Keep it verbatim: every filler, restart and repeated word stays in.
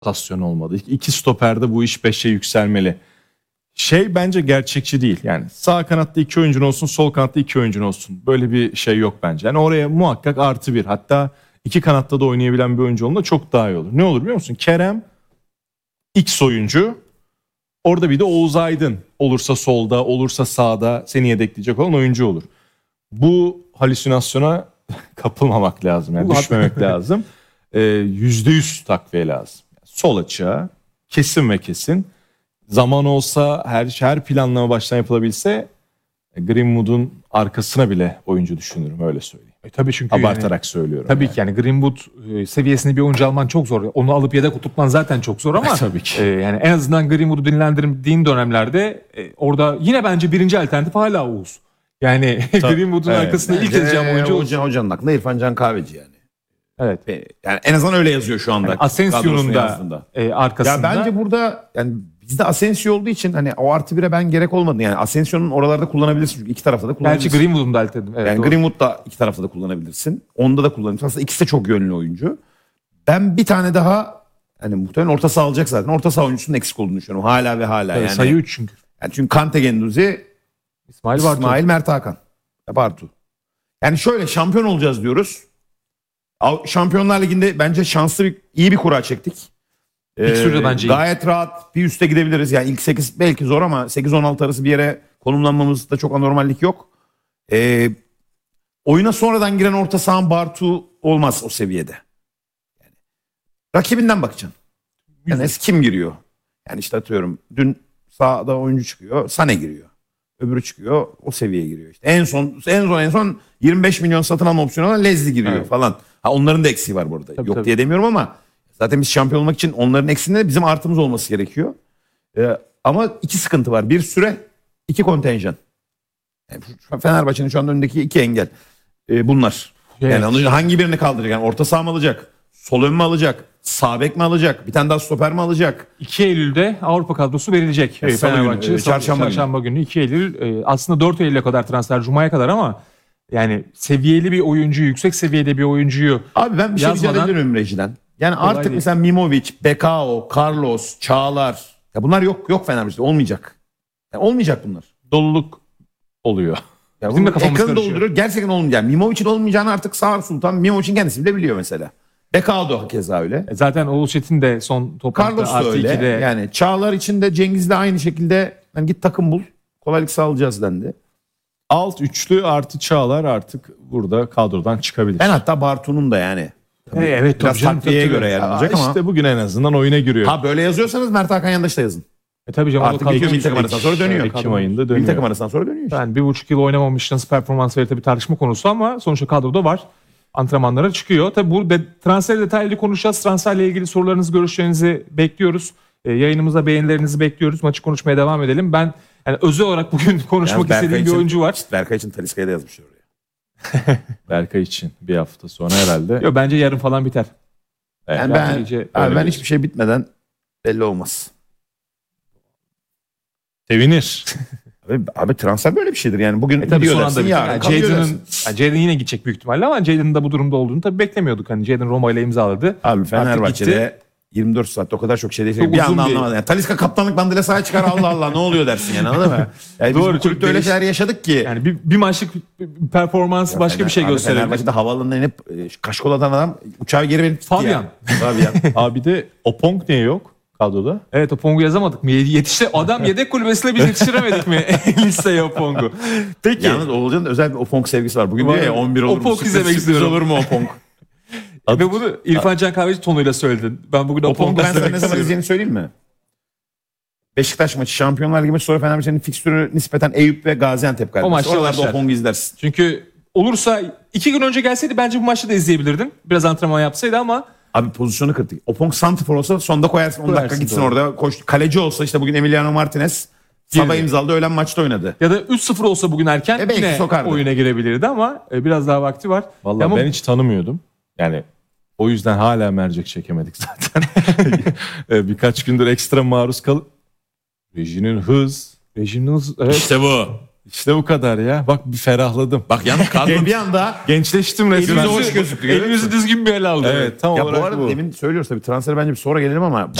rotasyon olmadı. İki stoperde bu iş beşe yükselmeli. Şey bence gerçekçi değil. Yani sağ kanatta iki oyuncun olsun, sol kanatta iki oyuncun olsun. Böyle bir şey yok bence. Yani oraya muhakkak artı bir. Hatta iki kanatta da oynayabilen bir oyuncu olunda çok daha iyi olur. Ne olur biliyor musun? Kerem X oyuncu. Orada bir de Oğuz Aydın olursa solda, olursa sağda seni yedekleyecek olan oyuncu olur. Bu halüsinasyona kapılmamak lazım. Yani düşmemek lazım. Yüzde yüz takviye lazım. Sol açığa kesin ve kesin. Zaman olsa her her planlama baştan yapılabilse Greenwood'un arkasına bile oyuncu düşünürüm, öyle söyleyeyim. E, tabii çünkü abartarak yani, söylüyorum. Tabii yani. ki yani Greenwood e, seviyesinde bir oyuncu alman çok zor. Onu alıp yedek tutman zaten çok zor ama tabii ki. E, yani en azından Greenwood'u dinlendirdiğin dönemlerde e, orada yine bence birinci alternatif hala Oğuz. Yani Greenwood'un evet. arkasında ilk edeceğim oyuncu Oğuz. Hoca, hocanın aklında İrfan Can Kahveci yani. Evet. Yani en azından öyle yazıyor şu anda. Yani Asensio'nun da e, arkasında. Ya bence burada yani bizde Asensio olduğu için hani o artı bire ben gerek olmadı. Yani Asensio'nun oralarda kullanabilirsin çünkü iki tarafta da kullanabilirsin. Gerçi Greenwood'un da alternatif. Evet, yani doğru. Greenwood da iki tarafta da kullanabilirsin. Onda da kullanabilirsin. Aslında ikisi de çok yönlü oyuncu. Ben bir tane daha hani muhtemelen orta saha alacak zaten. Orta saha oyuncusunun eksik olduğunu düşünüyorum. Hala ve hala evet, yani. Sayı üç çünkü. Yani çünkü Kante Genduzi, İsmail Bartu. İsmail Mert Hakan. Bartu. Yani şöyle şampiyon olacağız diyoruz. Şampiyonlar Ligi'nde bence şanslı bir, iyi bir kura çektik. Ee, bence gayet iyi. Rahat bir üste gidebiliriz. Yani ilk sekiz belki zor ama sekiz on altı arası bir yere konumlanmamızda çok anormallik yok. Ee, oyuna sonradan giren orta sahan Bartu olmaz o seviyede. Yani, rakibinden bakacaksın. Yani kim giriyor? Yani işte atıyorum dün sağda oyuncu çıkıyor, Sane giriyor. Öbürü çıkıyor, o seviyeye giriyor. İşte en son en son en son yirmi beş milyon satın alma opsiyonu olan Leslie giriyor evet. falan. Ha onların da eksiği var burada. Tabii, Yok tabii. diye demiyorum ama zaten biz şampiyon olmak için onların eksiğinde bizim artımız olması gerekiyor. Ee, ama iki sıkıntı var. Bir süre, iki kontenjan. Yani Fenerbahçe'nin şu anda önündeki iki engel. Ee, bunlar. Evet. Yani hangi birini kaldıracak? Yani orta saha mı alacak? Sol ön mü alacak? Sağ bek mi alacak? Bir tane daha stoper mi alacak? iki Eylül'de Avrupa kadrosu verilecek. Evet, Fenerbahçe günü, çarşamba, çarşamba günü. günü iki Eylül aslında dört Eylül'e kadar transfer, Cuma'ya kadar ama yani seviyeli bir oyuncuyu, yüksek seviyede bir oyuncuyu Abi ben bir şey rica edebilirim Reji'den. Yani artık değil. Mesela Mimovic, Bekao, Carlos, Çağlar. Ya bunlar yok yok Fenerbahçe'de. Olmayacak. Yani olmayacak bunlar. Doluluk oluyor. Ya Bizim de kafamız ekranı dolduruyor. Gerçekten olmayacak. Mimoviç'in olmayacağını artık Sağır Sultan, Mimoviç'in kendisi bile biliyor mesela. Bekao da keza öyle. E zaten Oğuz Çetin de son toplantıda Carlos da öyle. ikide... Yani Çağlar için de Cengiz de aynı şekilde yani git takım bul. Kolaylık sağlayacağız dendi. Alt üçlü artı Çağlar artık burada kadrodan çıkabilir. Ben hatta Bartu'nun da yani. Tabii, evet biraz takviyeye göre yer alacak ama. İşte bugün en azından oyuna giriyor. Ha böyle yazıyorsanız Mert Hakan Yandaş da yazın. E tabii canım. Artık gidiyor milli takım arasından sonra dönüyor. Ekim ayında dönüyor. Milli takım arasından sonra dönüyor işte. Yani bir buçuk yıl oynamamış nasıl performans verir tabii tartışma konusu ama sonuçta kadroda var. Antrenmanlara çıkıyor. Tabii bu de, transfer detaylı konuşacağız. Transferle ilgili sorularınızı, görüşlerinizi bekliyoruz. E, yayınımıza beğenilerinizi bekliyoruz. Maçı konuşmaya devam edelim. Ben yani özel olarak bugün konuşmak istediğim bir oyuncu var. İşte Berkay için Talisca'ya da yazmış oraya. Berkay için bir hafta sonra herhalde. Yok bence yarın falan biter. Evet, yani ben, iyice, abi ben hiçbir şey bitmeden belli olmaz. Sevinir. Abi, abi transfer böyle bir şeydir yani. Bugün e tabii gidiyor son dersin, anda yarın yani Jadon'ın yani Jadon yine gidecek büyük ihtimalle ama Jadon'ın da bu durumda olduğunu tabii beklemiyorduk. Hani Jadon Roma ile imzaladı. Abi Fenerbahçe'de yirmi dört saatte o kadar çok şey değil. Çok bir anda anlamadım. Yani Talisca kaptanlık bandıyla sahaya çıkar Allah Allah ne oluyor dersin yani anladın mı? Yani doğru. Biz kulüpte öyle şeyler yaşadık ki. Yani bir, bir maçlık performans ya başka Fener, bir şey gösteriyor. Fenerbahçe'de havaalanında inip kaşkol atan adam uçağı geri verip Fabian. Fabian. Abi de Opong niye yok kadroda? Evet Opong'u yazamadık mı? Yetişti adam yedek kulübesine biz yetiştiremedik mi listeye Opong'u? Peki. Yalnız Oğulcan'ın özel bir Opong sevgisi var. Bugün var diyor ya on bir olur mu? Opong izlemek istiyorum. Olur mu Opong? Ve bunu İrfan Can Kahveci tonuyla söyledin. Ben bugün Opong'u ben sana ne zaman izleyeceğini söyleyeyim mi? Beşiktaş maçı, Şampiyonlar Ligi maçı, sonra Fenerbahçe'nin fikstürü nispeten Eyüp ve Gaziantep kardeşi. O maçta oralarda Opong'u izlersin. Çünkü olursa iki gün önce gelseydi bence bu maçta da izleyebilirdin. Biraz antrenman yapsaydı ama. Abi pozisyonu kırdık. Opong santifor olsa sonda koyarsın on dakika gitsin doğru. Orada. Koş. Kaleci olsa işte bugün Emiliano Martinez sabah imzaladı öğlen maçta oynadı. Ya da üç sıfır olsa bugün erken e yine sokardı. Oyuna girebilirdi ama biraz daha vakti var. Vallahi ama ben hiç tanımıyordum. Yani o yüzden hala mercek çekemedik zaten. Birkaç gündür ekstra maruz kalıp Rejinin hız. Rejinin hız. Evet. İşte bu. İşte bu kadar ya. Bak bir ferahladım. Bak yalnız kadro bir anda Gençleştim resmen. Elimizi hoş gözüktü. görüyor Elimizi musun? düzgün bir ele aldı. Evet tam Ya olarak bu arada bu. demin söylüyoruz tabii transfere bence bir sonra gelelim ama